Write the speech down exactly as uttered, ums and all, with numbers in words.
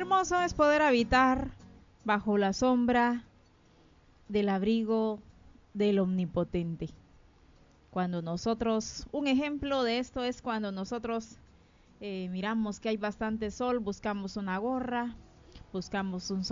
hermoso es poder habitar bajo la sombra del abrigo del Omnipotente. Cuando nosotros, un ejemplo de esto es cuando nosotros eh, miramos que hay bastante sol, buscamos una gorra, buscamos un